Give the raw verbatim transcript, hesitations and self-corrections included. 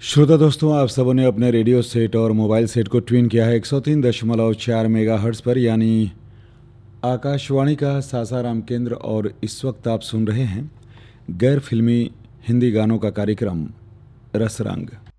श्रोता दोस्तों, आप सबों ने अपने रेडियो सेट और मोबाइल सेट को ट्यून किया है एक सौ तीन दशमलव चार मेगा हर्ट्स पर, यानी आकाशवाणी का सासाराम केंद्र। और इस वक्त आप सुन रहे हैं गैर फिल्मी हिंदी गानों का कार्यक्रम रसरंग।